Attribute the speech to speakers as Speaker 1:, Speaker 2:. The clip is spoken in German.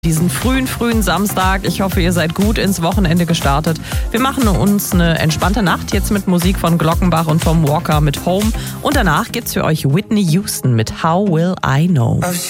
Speaker 1: Diesen frühen Samstag. Ich hoffe, ihr seid gut ins Wochenende gestartet. Wir machen uns eine entspannte Nacht jetzt mit Musik von Glockenbach und Tom Walker mit Home. Und danach gibt's für euch Whitney Houston mit How Will I Know.